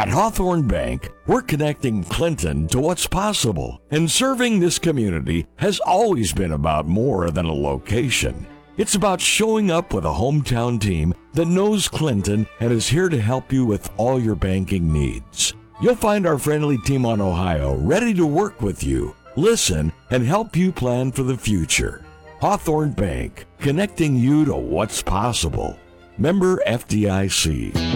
At Hawthorne Bank, we're connecting Clinton to what's possible, and serving this community has always been about more than a location. It's about showing up with a hometown team that knows Clinton and is here to help you with all your banking needs. You'll find our friendly team on Ohio ready to work with you, listen, and help you plan for the future. Hawthorne Bank, connecting you to what's possible. Member FDIC.